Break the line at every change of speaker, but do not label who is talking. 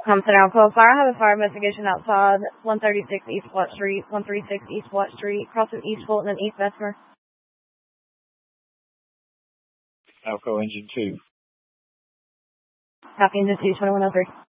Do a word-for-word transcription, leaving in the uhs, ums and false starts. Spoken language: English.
Thompson Alcoa Fire. I have a fire investigation outside one thirty-six East Watt Street, one thirty-six East Watt Street, crossing East Fulton and East Bessemer.
Alcoa Engine two.
Copy Engine two, twenty-one oh three.